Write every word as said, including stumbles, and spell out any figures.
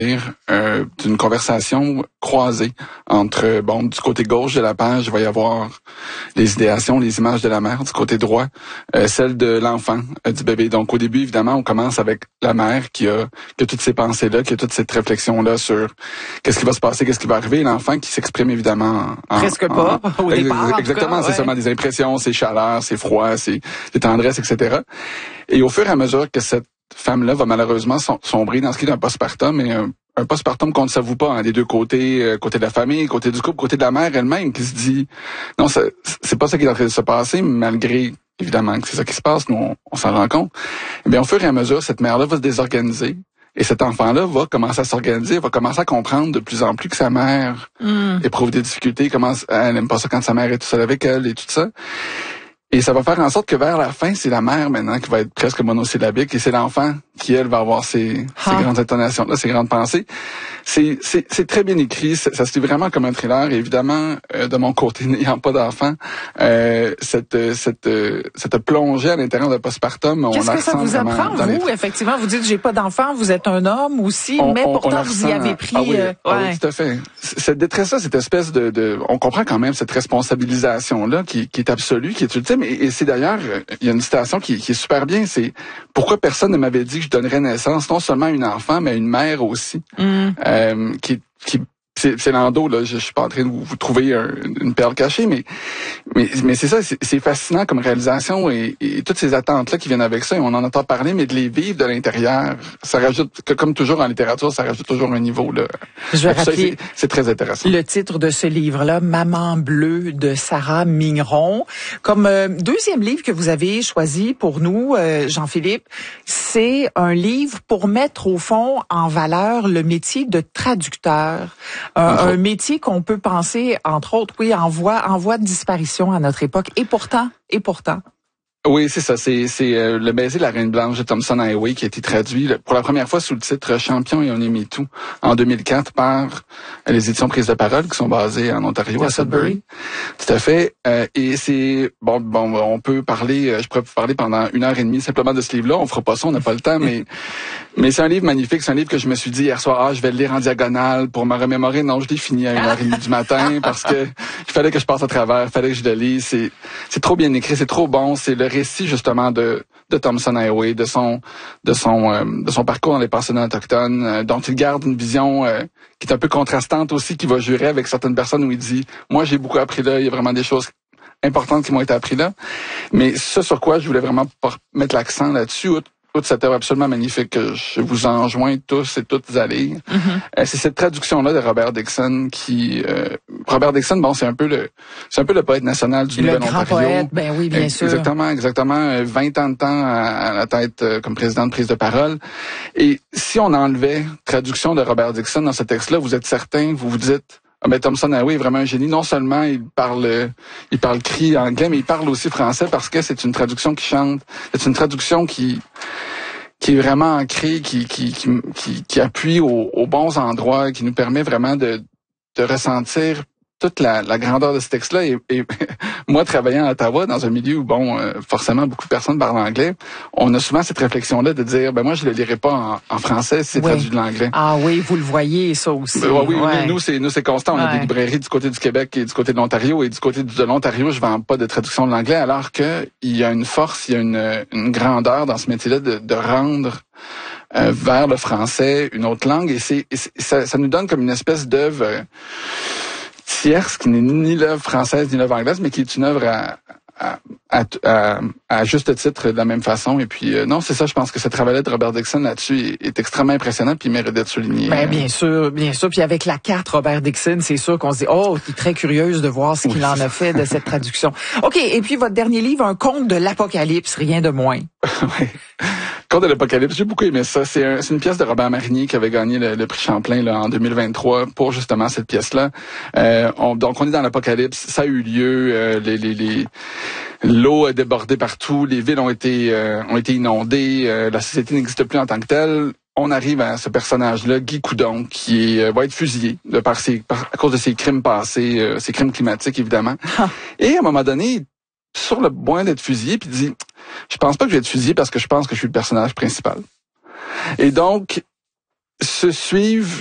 Euh, d'une conversation croisée entre, bon, du côté gauche de la page, il va y avoir les idéations, les images de la mère, du côté droit, euh, celle de l'enfant, euh, du bébé. Donc, au début, évidemment, on commence avec la mère qui a, qui a toutes ces pensées-là, qui a toute cette réflexion-là sur qu'est-ce qui va se passer, qu'est-ce qui va arriver, et l'enfant qui s'exprime évidemment en... Presque en, pas, en, au départ, exactement, en tout cas, c'est ouais. seulement des impressions, c'est chaleur, c'est froid, c'est, c'est tendresse, et cetera. Et au fur et à mesure que cette femme-là va malheureusement sombrer dans ce qui est un postpartum, et un, un postpartum qu'on ne s'avoue pas, hein, des deux côtés, euh, côté de la famille, côté du couple, côté de la mère elle-même, qui se dit non, ça, c'est pas ça qui est en train de se passer, malgré évidemment que c'est ça qui se passe, nous on, on s'en rend compte. Eh bien, au fur et à mesure, cette mère-là va se désorganiser. Et cet enfant-là va commencer à s'organiser, va commencer à comprendre de plus en plus que sa mère mm. éprouve des difficultés, commence, elle n'aime pas ça quand sa mère est toute seule avec elle et tout ça. Et ça va faire en sorte que vers la fin, c'est la mère maintenant qui va être presque monosyllabique et c'est l'enfant qui, elle, va avoir ses, ses grandes intonations-là, ses grandes pensées. C'est, c'est, c'est très bien écrit, ça, ça se lit vraiment comme un thriller. Et évidemment, euh, de mon côté, n'ayant pas d'enfant, euh, cette, cette, euh, cette plongée à l'intérieur de postpartum, on Qu'est-ce la que ça ressent vous apprend, vous? les... Effectivement, vous dites, j'ai pas d'enfant, vous êtes un homme aussi, on, mais on, pourtant, on vous y avez pris... Ah oui, euh, ah ouais. oui, tout à fait. Cette détresse-là, cette espèce de, de... On comprend quand même cette responsabilisation-là qui, qui est absolue, qui est ultime. Et, et c'est d'ailleurs, il y a une citation qui, qui est super bien, c'est « Pourquoi personne ne m'avait dit que je donnerais naissance non seulement à une enfant, mais à une mère aussi mm. ?» euh, qui, qui C'est, c'est Lando, là, je, je suis pas en train de vous, vous trouver un, une perle cachée, mais mais, mais c'est ça, c'est, c'est fascinant comme réalisation et, et toutes ces attentes-là qui viennent avec ça, et on en entend parler, mais de les vivre de l'intérieur, ça rajoute, comme toujours en littérature, ça rajoute toujours un niveau, là. Je vais rappeler ça, c'est, c'est très intéressant. Le titre de ce livre-là, Maman bleue, de Sarah Mignon. Comme euh, deuxième livre que vous avez choisi pour nous, euh, Jean-Philippe, c'est un livre pour mettre au fond en valeur le métier de traducteur. Un, un métier qu'on peut penser, entre autres, oui, en voie, en voie de disparition à notre époque. Et pourtant, et pourtant. Oui, c'est ça. C'est, c'est euh, Le baiser de la Reine Blanche de Thomson Highway qui a été traduit là, pour la première fois sous le titre Champion et on aimait tout en deux mille quatre par euh, les éditions Prise de Parole qui sont basées en Ontario, à Sudbury. Tout à fait. Euh, et c'est bon, bon, on peut parler. Euh, je pourrais vous parler pendant une heure et demie simplement de ce livre-là. On fera pas ça, on n'a pas le temps, mais mais c'est un livre magnifique. C'est un livre que je me suis dit hier soir, ah, je vais le lire en diagonale pour me remémorer. Non, je l'ai fini à une heure et demie du matin parce que il fallait que je passe à travers, il fallait que je le lise. C'est c'est trop bien écrit, c'est trop bon. C'est le récit justement de de Thomson Highway, de son de son euh, de son parcours dans les pensionnats autochtones, euh, dont il garde une vision euh, qui est un peu contrastante aussi, qui va jurer avec certaines personnes où il dit moi j'ai beaucoup appris là, il y a vraiment des choses importantes qui m'ont été apprises là, mais ce sur quoi je voulais vraiment mettre l'accent là-dessus, toute cette œuvre absolument magnifique que je vous enjoins tous et toutes à lire. Mm-hmm. Euh, c'est cette traduction-là de Robert Dickson qui... Euh, Robert Dickson, bon, c'est un peu le c'est un peu le poète national du Nouvel-Ontario. Le grand poète, ben oui, bien sûr. Exactement, exactement. vingt ans de temps à, à la tête euh, comme président de Prise de Parole. Et si on enlevait traduction de Robert Dickson dans ce texte-là, vous êtes certain, vous vous dites... Ah ben Thomson Highway est vraiment un génie. Non seulement il parle, il parle cri anglais, mais il parle aussi français parce que c'est une traduction qui chante. C'est une traduction qui, qui est vraiment ancrée, qui, qui, qui, qui, qui appuie aux, aux bons endroits, qui nous permet vraiment de, de ressentir toute la, la grandeur de ce texte-là. Et, et moi, travaillant à Ottawa, dans un milieu où, bon, euh, forcément, beaucoup de personnes parlent anglais, on a souvent cette réflexion-là de dire, ben moi, je le lirai pas en, en français si c'est oui. traduit de l'anglais. Ah oui, vous le voyez, ça aussi. Ben, oui, ouais. nous, c'est nous c'est constant. On ouais. a des librairies du côté du Québec et du côté de l'Ontario. Et du côté de l'Ontario, je vends pas de traduction de l'anglais, alors que il y a une force, il y a une, une grandeur dans ce métier-là de, de rendre euh, vers le français une autre langue. Et c'est, et c'est ça, ça nous donne comme une espèce d'œuvre... Euh, tierce, qui n'est ni l'œuvre française ni l'œuvre anglaise, mais qui est une œuvre à, à, à, à, à juste titre de la même façon. Et puis, euh, non, c'est ça, je pense que ce travail-là de Robert Dickson là-dessus est, est extrêmement impressionnant puis il mérite d'être souligné. Ben, bien sûr, bien sûr. Puis avec la carte Robert Dickson, c'est sûr qu'on se dit, oh, je suis très curieuse de voir ce qu'il oui. en a fait de cette traduction. OK, et puis votre dernier livre, Un conte de l'Apocalypse, rien de moins. Oui. Conte de l'Apocalypse, j'ai beaucoup aimé ça. C'est, un, c'est une pièce de Robert Marinier qui avait gagné le, le prix Champlain là, en deux mille vingt-trois pour justement cette pièce-là. Euh, on, donc on est dans l'Apocalypse, ça a eu lieu, euh, les, les, les, l'eau a débordé partout, les villes ont été euh, ont été inondées, euh, la société n'existe plus en tant que telle. On arrive à ce personnage-là, Guy Coudon, qui est, va être fusillé de par ses, par, à cause de ses crimes passés, euh, ses crimes climatiques évidemment. Et à un moment donné, sur le point d'être fusillé, puis il dit « Je pense pas que je vais être fusillé parce que je pense que je suis le personnage principal. » Et donc, se suivent